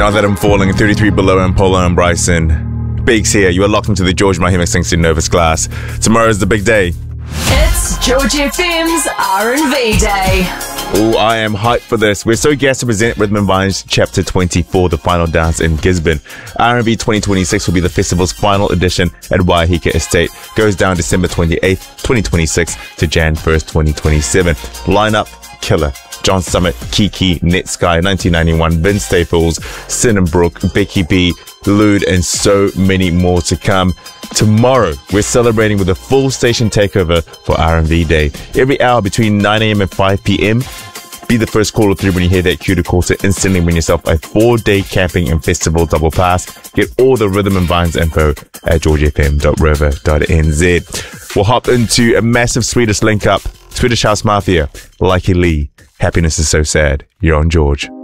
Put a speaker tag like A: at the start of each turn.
A: Now That I'm Falling, 33 Below, and Polo and Bryson. Biggs here. You are locked into the George Mahima Singh Novus class. Tomorrow is the big day.
B: It's George FM's R&V Day.
A: Oh, I am hyped for this. We're so gassed to present Rhythm and Vines Chapter 24, the final dance in Gisborne. R&V 2026 will be the festival's final edition at Waiheke Estate. Goes down December 28th, 2026 to Jan 1st, 2027. Lineup, killer. John Summit, Kiki, Netsky, 1991, Vince Staples, Sin and Brooke, Becky B, Lude, and so many more to come. Tomorrow, we're celebrating with a full station takeover for R&V Day. Every hour between 9 a.m. and 5 p.m. Be the first caller through when you hear that cue to call to instantly win yourself a 4-day camping and festival double pass. Get all the Rhythm and Vines info at georgefm.rover.nz. We'll hop into a massive Swedish link up. Swedish House Mafia, Likey Lee. Happiness is so sad. You're on George.